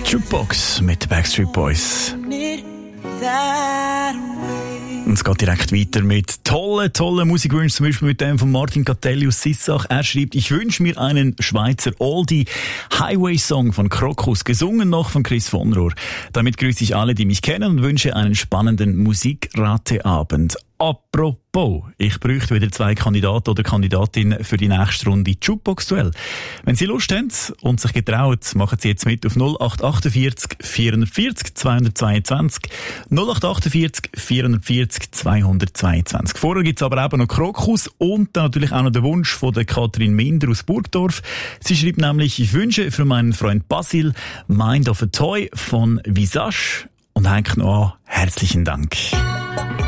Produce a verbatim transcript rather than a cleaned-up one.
Jukebox mit Backstreet Boys. Und es geht direkt weiter mit tollen, tollen Musikwünschen, zum Beispiel mit dem von Martin Catelli aus Sissach. Er schreibt, ich wünsche mir einen Schweizer Oldie Highway-Song von Krokus, gesungen noch von Chris von Rohr. Damit grüße ich alle, die mich kennen und wünsche einen spannenden Musikrateabend. Apropos, ich bräuchte wieder zwei Kandidaten oder Kandidatinnen für die nächste Runde Jukebox-Duell. Wenn Sie Lust haben und sich getraut, machen Sie jetzt mit auf null acht achtundvierzig vierundvierzig zweihundertzweiundzwanzig null acht achtundvierzig vierundvierzig zweihundertzweiundzwanzig. Vorher gibt's aber eben noch Krokus und dann natürlich auch noch den Wunsch von der Katrin Minder aus Burgdorf. Sie schreibt nämlich, ich wünsche für meinen Freund Basil Mind of a Toy von Visage und hängt noch an. Herzlichen Dank.